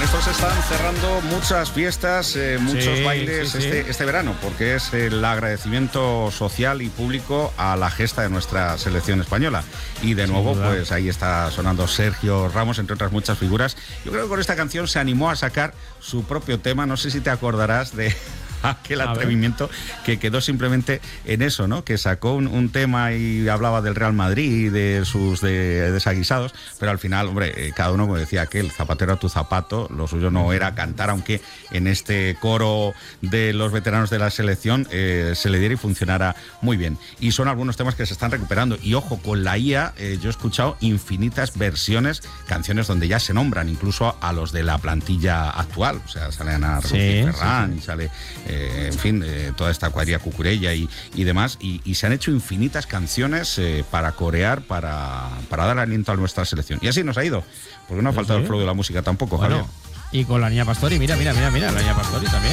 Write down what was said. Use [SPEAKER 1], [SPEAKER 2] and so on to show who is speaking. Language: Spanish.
[SPEAKER 1] esto se están cerrando muchas fiestas, muchos bailes este verano, porque es el agradecimiento social y público a la gesta de nuestra selección española. Y de nuevo, pues ahí está sonando Sergio Ramos, entre otras muchas figuras. Yo creo que con esta canción se animó a sacar su propio tema. No sé si te acordarás de aquel atrevimiento que quedó simplemente en eso, ¿no? Que sacó un tema y hablaba del Real Madrid, de sus desaguisados, pero al final, hombre, cada uno, como decía aquel, zapatero a tu zapato, lo suyo no era cantar, aunque en este coro de los veteranos de la selección se le diera y funcionara muy bien. Y son algunos temas que se están recuperando. Y ojo, con la IA yo he escuchado infinitas versiones, canciones donde ya se nombran incluso a los de la plantilla actual. O sea, sale Ana Ferran y sale... en fin, toda esta cuadrilla Cucurella y demás, y se han hecho infinitas canciones para corear, para dar aliento a nuestra selección. Y así nos ha ido, porque no ha faltado el flow de la música tampoco, Javier.
[SPEAKER 2] Y con la niña Pastori, mira, la niña Pastori también.